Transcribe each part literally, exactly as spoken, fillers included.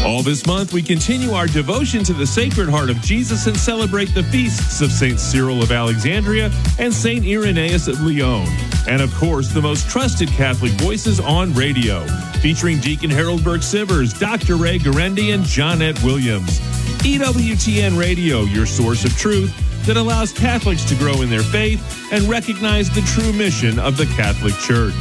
All this month, we continue our devotion to the Sacred Heart of Jesus and celebrate the feasts of Saint Cyril of Alexandria and Saint Irenaeus of Lyon. And of course, the most trusted Catholic voices on radio, featuring Deacon Harold Burke-Sivers, Doctor Ray Guarendi, and Johnette Williams. E W T N Radio, your source of truth that allows Catholics to grow in their faith and recognize the true mission of the Catholic Church.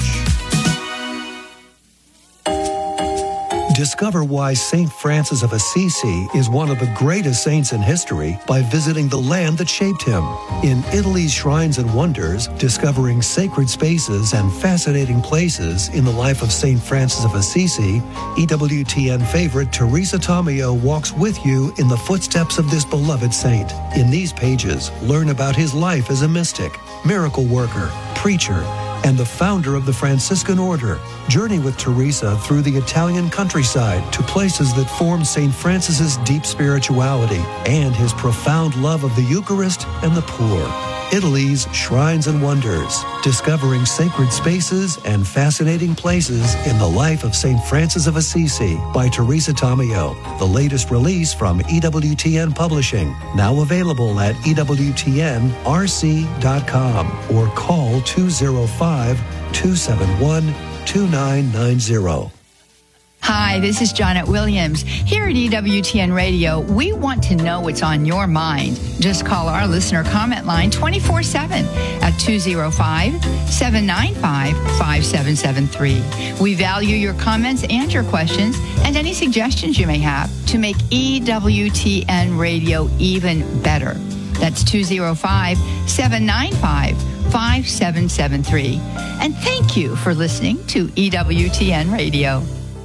Discover why Saint Francis of Assisi is one of the greatest saints in history by visiting the land that shaped him. In Italy's Shrines and Wonders, discovering sacred spaces and fascinating places in the life of Saint Francis of Assisi, E W T N favorite Teresa Tomeo walks with you in the footsteps of this beloved saint. In these pages, learn about his life as a mystic, miracle worker, preacher, and the founder of the Franciscan Order. Journey with Teresa through the Italian countryside to places that form Saint Francis's deep spirituality and his profound love of the Eucharist and the poor. Italy's Shrines and Wonders, discovering sacred spaces and fascinating places in the life of Saint Francis of Assisi by Teresa Tomeo. The latest release from E W T N Publishing, now available at E W T N R C dot com or call two oh five, two seven one, two nine nine zero. Hi, this is Johnette Williams. Here at E W T N Radio, we want to know what's on your mind. Just call our listener comment line twenty-four seven at two oh five, seven nine five, five seven seven three. We value your comments and your questions and any suggestions you may have to make E W T N Radio even better. That's two oh five, seven nine five, five seven seven three. And thank you for listening to E W T N Radio.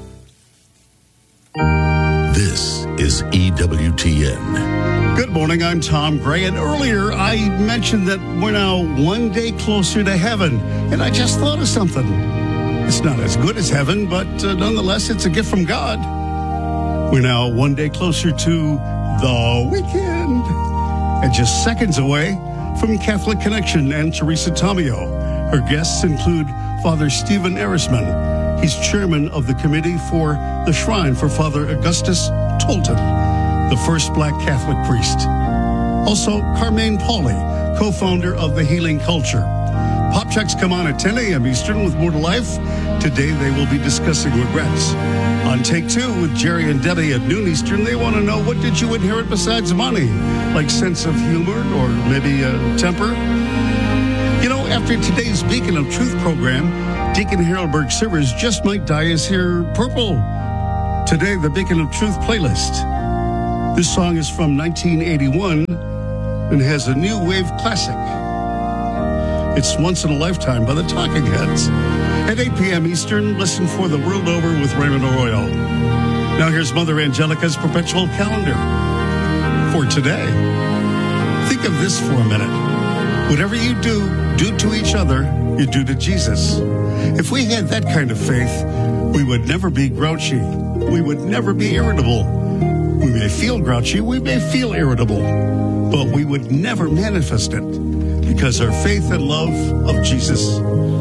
This is E W T N. Good morning, I'm Tom Gray, and earlier I mentioned that we're now one day closer to heaven, and I just thought of something. It's not as good as heaven, but uh, nonetheless, it's a gift from God. We're now one day closer to the weekend, and just seconds away from Catholic Connection and Teresa Tomeo. Her guests include Father Stephen Erisman. He's chairman of the committee for the Shrine for Father Augustus Tolton, the first black Catholic priest. Also, Carmaine Pauley, co-founder of the Healing Culture. Pop checks come on at ten a.m. Eastern with More to Life. Today they will be discussing regrets. On Take Two with Jerry and Debbie at noon Eastern, they want to know, what did you inherit besides money? Like sense of humor or maybe a temper? You know, after today's Beacon of Truth program, Deacon Harold Burke-Sivers, Just Might Die is here purple. Today, the Beacon of Truth playlist. This song is from nineteen eighty-one and has a new wave classic. It's Once in a Lifetime by the Talking Heads. At eight p.m. Eastern, listen for The World Over with Raymond Arroyo. Now here's Mother Angelica's perpetual calendar for today. Think of this for a minute. Whatever you do, do to each other, you do to Jesus. If we had that kind of faith, we would never be grouchy. We would never be irritable. We may feel grouchy, we may feel irritable, but we would never manifest it because our faith and love of Jesus.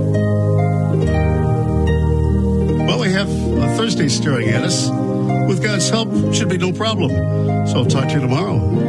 Well, we have a Thursday staring at us. With God's help, should be no problem. So I'll talk to you tomorrow.